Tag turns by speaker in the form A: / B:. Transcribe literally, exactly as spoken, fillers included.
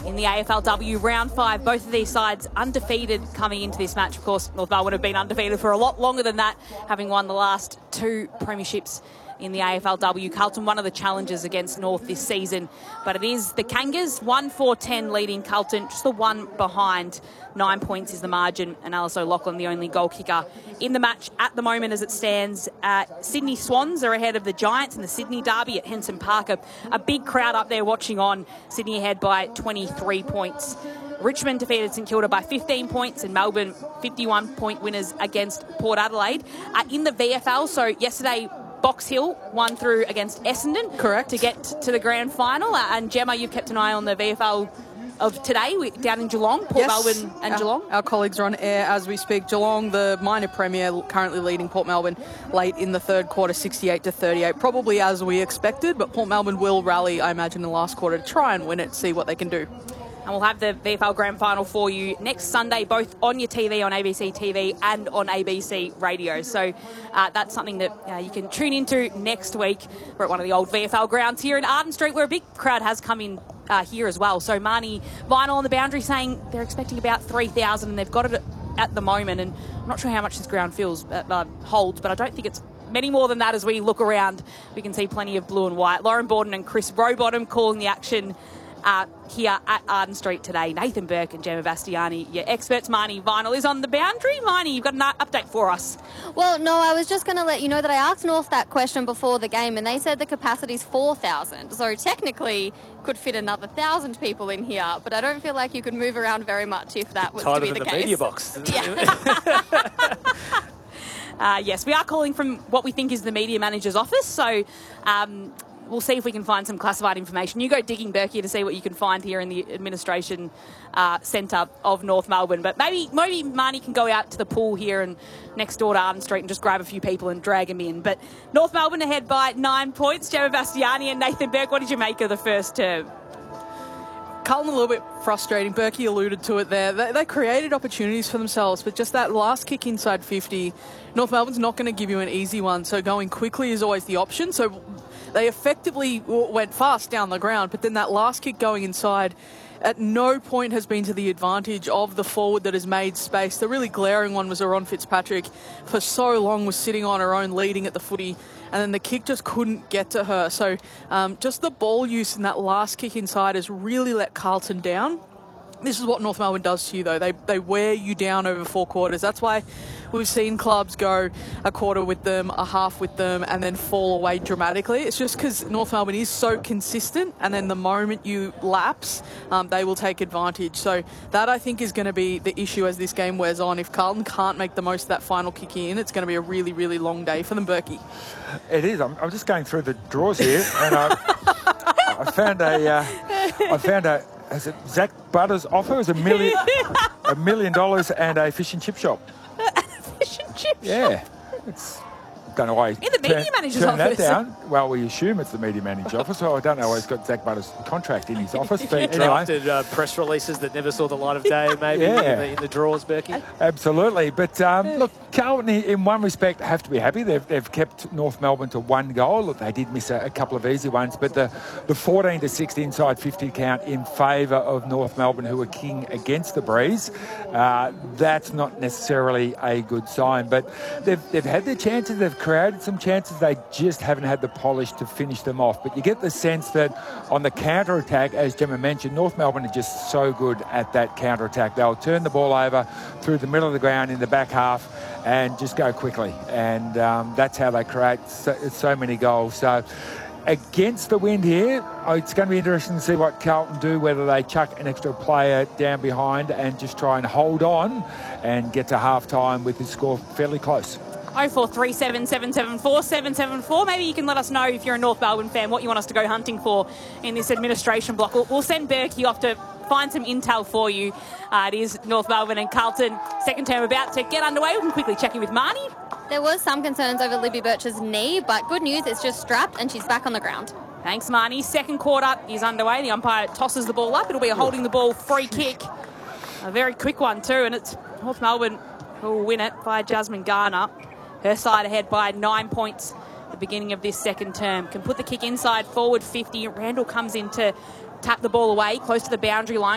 A: in the A F L W round five. Both of these sides undefeated coming into this match. Of course, North Melbourne have been undefeated for a lot longer than that, having won the last two premierships in the A F L W. Carlton, one of the challenges against North this season, but it is the Kangas, one four ten leading Carlton, just the one behind. Nine points is the margin, and Alice O'Loughlin the only goal kicker in the match at the moment as it stands. Uh, Sydney Swans are ahead of the Giants in the Sydney Derby at Henson Park. A, a big crowd up there watching on. Sydney ahead by twenty-three points. Richmond defeated St Kilda by fifteen points, and Melbourne fifty-one point winners against Port Adelaide. Uh, in the V F L, so yesterday Box Hill won through against Essendon.
B: Correct.
A: To get to the grand final. Uh, and Gemma, you've kept an eye on the V F L of today down in Geelong, Port
B: yes,
A: Melbourne and
B: our,
A: Geelong.
B: Our colleagues are on air as we speak. Geelong, the minor premier, currently leading Port Melbourne late in the third quarter, sixty-eight to thirty-eight. Probably as we expected, but Port Melbourne will rally, I imagine, in the last quarter to try and win it, see what they can do.
A: And we'll have the V F L Grand Final for you next Sunday, both on your T V, on A B C T V and on A B C Radio. So uh, that's something that uh, you can tune into next week. We're at one of the old V F L grounds here in Arden Street, where a big crowd has come in uh, here as well. So Marnie Vinyl on the boundary saying they're expecting about three thousand, and they've got it at the moment. And I'm not sure how much this ground feels uh, uh, holds, but I don't think it's many more than that. As we look around, we can see plenty of blue and white. Lauren Borden and Chris Rowbottom calling the action Uh, here at Arden Street today. Nathan Burke and Gemma Bastiani, your experts. Marnie Vinyl is on the boundary. Marnie, you've got an update for us.
C: Well, no, I was just going to let you know that I asked North that question before the game, and they said the capacity's four thousand. So technically could fit another one thousand people in here, but I don't feel like you could move around very much if that was
D: Tighter
C: to be
D: than
C: the
D: the
C: case.
D: media box.
A: Yeah. uh, yes, we are calling from what we think is the media manager's office. So um, we'll see if we can find some classified information. You go digging, Berkey, to see what you can find here in the administration uh, centre of North Melbourne. But maybe maybe Marnie can go out to the pool here and next door to Arden Street and just grab a few people and drag them in. But North Melbourne ahead by nine points. Gemma Bastiani and Nathan Burke, what did you make of the first term?
B: Carlton a little bit frustrating. Berkey alluded to it there. They, they created opportunities for themselves, but just that last kick inside fifty, North Melbourne's not going to give you an easy one, so going quickly is always the option. So they effectively went fast down the ground, but then that last kick going inside at no point has been to the advantage of the forward that has made space. The really glaring one was Aaron Fitzpatrick. For so long was sitting on her own, leading at the footy, and then the kick just couldn't get to her. So um, just the ball use in that last kick inside has really let Carlton down. This is what North Melbourne does to you, though. They they wear you down over four quarters. That's why we've seen clubs go a quarter with them, a half with them, and then fall away dramatically. It's just because North Melbourne is so consistent, and then the moment you lapse, um, they will take advantage. So that, I think, is going to be the issue as this game wears on. If Carlton can't make the most of that final kick in, it's going to be a really, really long day for them, Berkey.
E: It is. I'm, I'm just going through the drawers here, and I, I found a, uh, I found a, is it Zach Butters' offer? It was a million, a million dollars and a fish and chip shop.
A: Fish and chip
E: Yeah,
A: shop.
E: it's. Don't know why he's
A: In the media
E: turn,
A: manager's
E: turn
A: office.
E: that down. Well, we assume it's the media manager's office, so I don't know why he's got Zach Butters' contract in his office. But
D: Any
E: anyway.
D: often uh, press releases that never saw the light of day, maybe,
E: Yeah.
D: in, the, in the drawers, Berkey?
E: Absolutely. But um, look, Carlton, in one respect, have to be happy. They've, they've kept North Melbourne to one goal. Look, they did miss a, a couple of easy ones, but the, the fourteen to six inside fifty count in favour of North Melbourne, who are king against the breeze, uh, that's not necessarily a good sign. But they've, they've had their chances. They've created some chances. They just haven't had the polish to finish them off. But you get the sense that on the counter-attack, as Gemma mentioned, North Melbourne are just so good at that counter-attack. They'll turn the ball over through the middle of the ground in the back half and just go quickly. And um, that's how they create so, so many goals. So against the wind here, it's going to be interesting to see what Carlton do, whether they chuck an extra player down behind and just try and hold on and get to half-time with the score fairly close.
A: oh four three seven, seven seven four, seven seven four. Maybe you can let us know, if you're a North Melbourne fan, what you want us to go hunting for in this administration block. We'll, we'll send Berkey off to find some intel for you. Uh, it is North Melbourne and Carlton. Second term about to get underway. We can quickly check in with Marnie.
C: There was some concerns over Libby Birch's knee, but good news, it's just strapped and she's back on the ground.
A: Thanks, Marnie. Second quarter is underway. The umpire tosses the ball up. It'll be a holding the ball free kick. A very quick one too, and it's North Melbourne who will win it by Jasmine Garner. Her side ahead by nine points at the beginning of this second term. Can put the kick inside, forward fifty. Randall comes in to tap the ball away, close to the boundary line.